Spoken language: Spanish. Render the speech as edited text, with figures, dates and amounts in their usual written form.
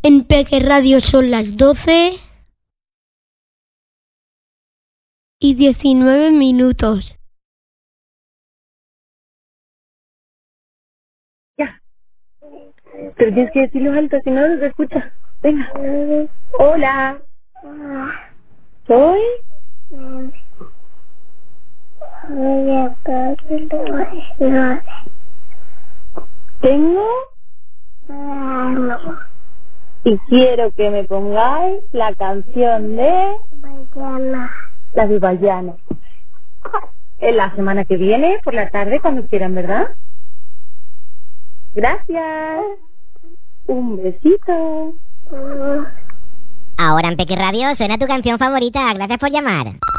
En Peque Radio son las 12:19. Ya. Pero tienes que decirlo alto, si no, no se escucha. Venga. Hola. ¿Soy? Tengo. Y quiero que me pongáis la canción de la de Bayana. En la semana que viene, por la tarde, cuando quieran, ¿verdad? Gracias. Un besito. Ahora en Peque Radio suena tu canción favorita. Gracias por llamar.